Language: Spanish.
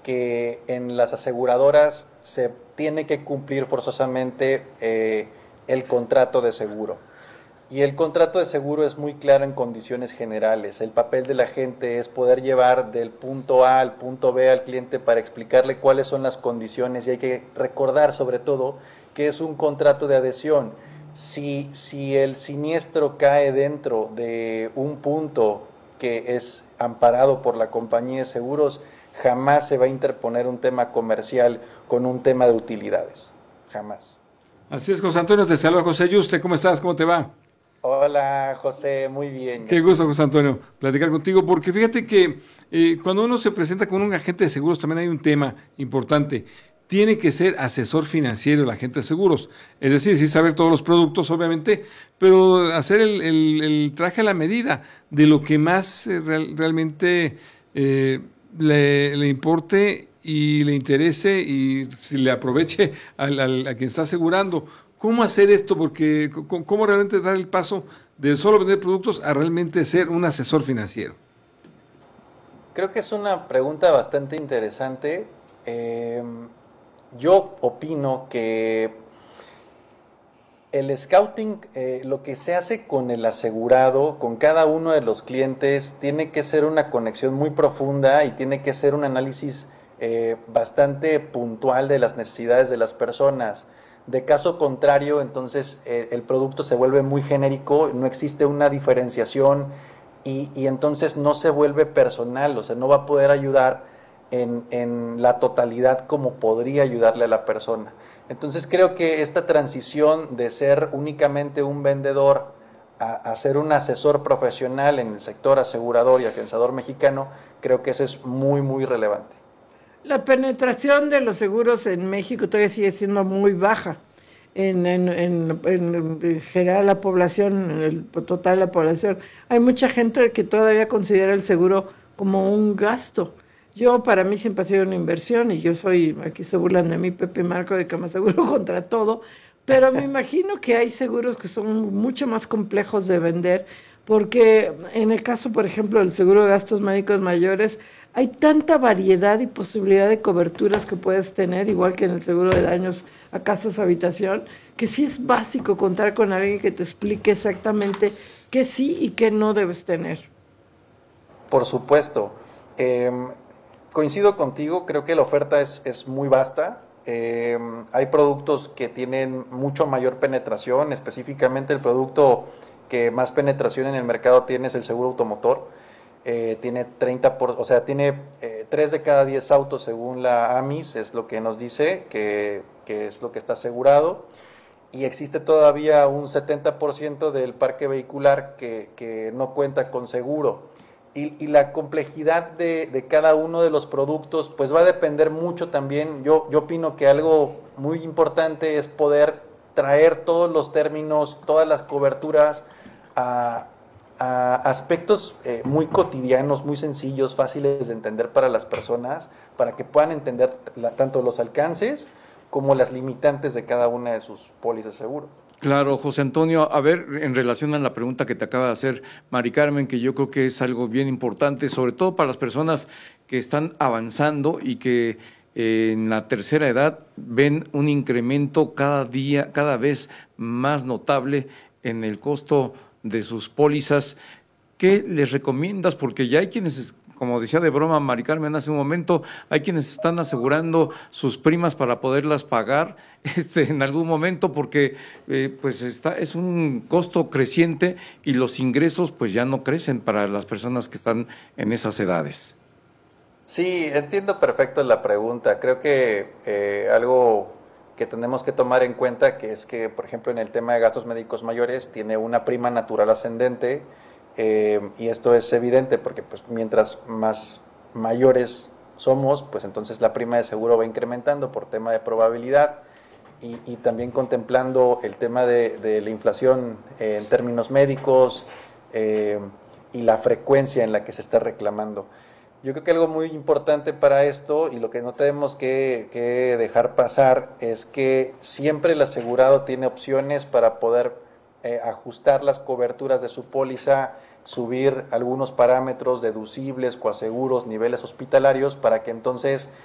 que en las aseguradoras se tiene que cumplir forzosamente el contrato de seguro. Y el contrato de seguro es muy claro en condiciones generales. El papel del agente es poder llevar del punto A al punto B al cliente para explicarle cuáles son las condiciones, y hay que recordar sobre todo que es un contrato de adhesión. Si el siniestro cae dentro de un punto que es amparado por la compañía de seguros, jamás se va a interponer un tema comercial con un tema de utilidades. Jamás. Así es, José Antonio, te saluda José Yuste, ¿cómo estás? ¿Cómo te va? Hola, José, muy bien. ¿Y a Qué ti? gusto, José Antonio, platicar contigo, porque fíjate que cuando uno se presenta con un agente de seguros también hay un tema importante. Tiene que ser asesor financiero el agente de seguros, es decir, sí saber todos los productos, obviamente, pero hacer el traje a la medida de lo que más realmente le importe y le interese y si le aproveche a quien está asegurando. ¿Cómo hacer esto? Porque ¿cómo realmente dar el paso de solo vender productos a realmente ser un asesor financiero? Creo que es una pregunta bastante interesante. Eh, yo opino que el scouting, lo que se hace con el asegurado, con cada uno de los clientes, tiene que ser una conexión muy profunda y tiene que ser un análisis bastante puntual de las necesidades de las personas. De caso contrario, entonces el producto se vuelve muy genérico, no existe una diferenciación y entonces no se vuelve personal, o sea, no va a poder ayudar en la totalidad como podría ayudarle a la persona. Entonces creo que esta transición de ser únicamente un vendedor a ser un asesor profesional en el sector asegurador y afianzador mexicano, creo que eso es muy, muy relevante. La penetración de los seguros en México todavía sigue siendo muy baja. En general la población, en el total de la población, hay mucha gente que todavía considera el seguro como un gasto. Yo, para mí, siempre ha sido una inversión y yo soy, aquí se burlan de mí, Pepe Marco, de que me aseguro contra todo, pero me imagino que hay seguros que son mucho más complejos de vender, porque en el caso, por ejemplo, del seguro de gastos médicos mayores, hay tanta variedad y posibilidad de coberturas que puedes tener, igual que en el seguro de daños a casas, habitación, que sí es básico contar con alguien que te explique exactamente qué sí y qué no debes tener. Por supuesto. Eh, Coincido contigo, creo que la oferta es muy vasta. Hay productos que tienen mucho mayor penetración, específicamente el producto que más penetración en el mercado tiene es el seguro automotor. Tiene 30 o sea, tiene 3 de cada 10 autos según la AMIS, es lo que nos dice, que es lo que está asegurado. Y existe todavía un 70% del parque vehicular que no cuenta con seguro. Y la complejidad de cada uno de los productos pues va a depender mucho también. Yo opino que algo muy importante es poder traer todos los términos, todas las coberturas a, a aspectos muy cotidianos, muy sencillos, fáciles de entender para las personas, para que puedan entender tanto los alcances como las limitantes de cada una de sus pólizas de seguro. Claro, José Antonio, a ver, en relación a la pregunta que te acaba de hacer Mari Carmen, que yo creo que es algo bien importante, sobre todo para las personas que están avanzando y que en la tercera edad ven un incremento cada día, cada vez más notable en el costo de sus pólizas. ¿Qué les recomiendas? Porque ya hay quienes, como decía de broma Mari Carmen hace un momento, hay quienes están asegurando sus primas para poderlas pagar en algún momento porque pues es un costo creciente y los ingresos pues ya no crecen para las personas que están en esas edades. Sí, entiendo perfecto la pregunta. Creo que algo que tenemos que tomar en cuenta que es que, por ejemplo, en el tema de gastos médicos mayores tiene una prima natural ascendente, y esto es evidente porque pues mientras más mayores somos, pues entonces la prima de seguro va incrementando por tema de probabilidad y también contemplando el tema de la inflación en términos médicos, eh, y la frecuencia en la que se está reclamando. Yo creo que algo muy importante para esto y lo que no tenemos que dejar pasar es que siempre el asegurado tiene opciones para poder ajustar las coberturas de su póliza, subir algunos parámetros deducibles, coaseguros, niveles hospitalarios, para que entonces